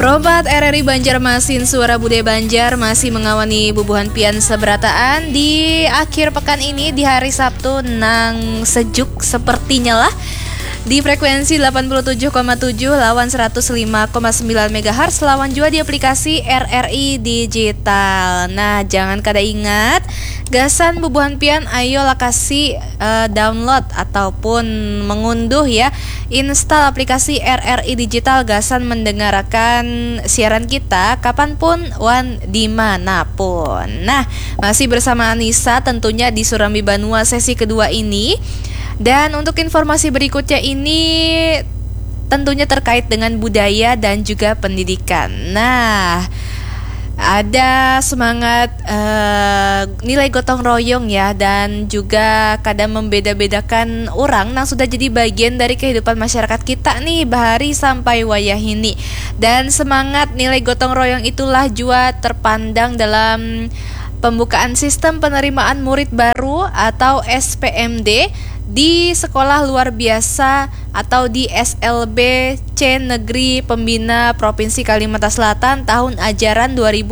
Perompat RRI Banjarmasin Suara Budaya Banjar masih mengawani bubuhan pian seberataan di akhir pekan ini di hari Sabtu nang sejuk sepertinya lah. Di frekuensi 87,7 lawan 105,9 MHz lawan juga di aplikasi RRI Digital. Nah, jangan kada ingat gasan bubuhan pian ayo lakasi download ataupun mengunduh ya, install aplikasi RRI Digital gasan mendengarkan siaran kita kapanpun wan dimanapun. Nah, masih bersama Anissa tentunya di Surambi Banua sesi kedua ini. Dan untuk informasi berikutnya ini tentunya terkait dengan budaya dan juga pendidikan. Nah, ada semangat nilai gotong royong ya, dan juga kadang membeda-bedakan orang yang sudah jadi bagian dari kehidupan masyarakat kita nih bahari sampai wayah ini. Dan semangat nilai gotong royong itulah juga terpandang dalam pembukaan sistem penerimaan murid baru atau SPMD di Sekolah Luar Biasa atau di SLBC Negeri Pembina Provinsi Kalimantan Selatan tahun ajaran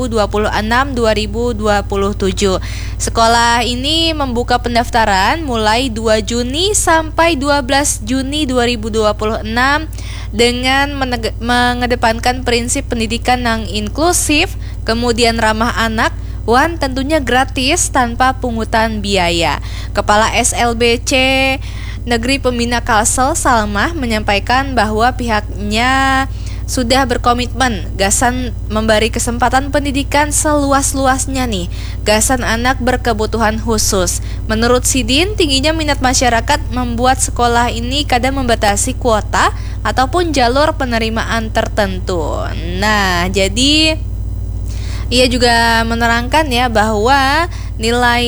2026-2027. Sekolah ini membuka pendaftaran mulai 2 Juni sampai 12 Juni 2026 dengan mengedepankan prinsip pendidikan yang inklusif, kemudian ramah anak, wan tentunya gratis tanpa pungutan biaya. Kepala SLBC Negeri Pembina Kalsel Salmah menyampaikan bahwa pihaknya sudah berkomitmen gasan memberi kesempatan pendidikan seluas-luasnya nih gasan anak berkebutuhan khusus. Menurut Sidin, tingginya minat masyarakat membuat sekolah ini kadang membatasi kuota ataupun jalur penerimaan tertentu. Nah, jadi ia juga menerangkan ya bahwa nilai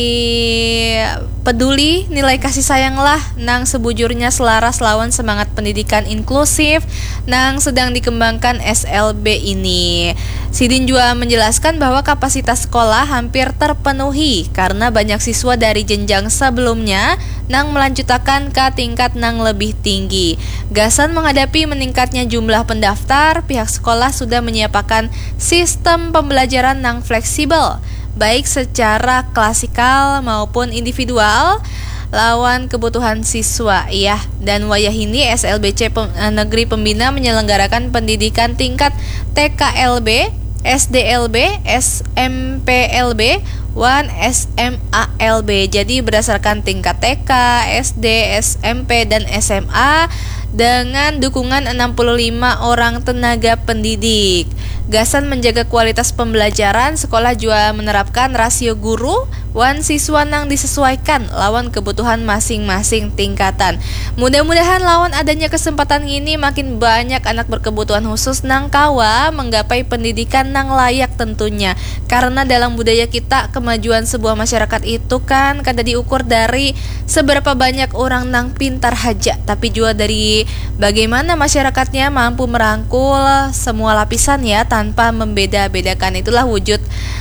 peduli, nilai kasih sayanglah nang sebujurnya selaras lawan semangat pendidikan inklusif nang sedang dikembangkan SLB ini. Sidin juga menjelaskan bahwa kapasitas sekolah hampir terpenuhi karena banyak siswa dari jenjang sebelumnya nang melanjutkan ke tingkat nang lebih tinggi. Gasan menghadapi meningkatnya jumlah pendaftar, pihak sekolah sudah menyiapkan sistem pembelajaran nang fleksibel, baik secara klasikal maupun individual lawan kebutuhan siswa ya. Dan wayah ini SLBC Negeri Pembina menyelenggarakan pendidikan tingkat TKLB, SDLB, SMPLB, wan SMALB. Jadi berdasarkan tingkat TK, SD, SMP, dan SMA dengan dukungan 65 orang tenaga pendidik. Gasan menjaga kualitas pembelajaran, sekolah juga menerapkan rasio guru wan siswa nang disesuaikan lawan kebutuhan masing-masing tingkatan. Mudah-mudahan lawan adanya kesempatan ini makin banyak anak berkebutuhan khusus nang kawa menggapai pendidikan nang layak tentunya. Karena dalam budaya kita kemajuan sebuah masyarakat itu kan kada diukur dari seberapa banyak orang nang pintar haja, tapi juga dari bagaimana masyarakatnya mampu merangkul semua lapisan ya tanpa membeda-bedakan. Itulah wujud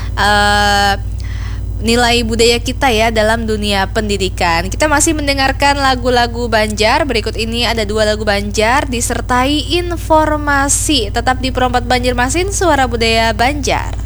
nilai budaya kita ya dalam dunia pendidikan. Kita masih mendengarkan lagu-lagu Banjar. Berikut ini ada 2 lagu Banjar disertai informasi. Tetap di Perompat Banjarmasin Suara Budaya Banjar.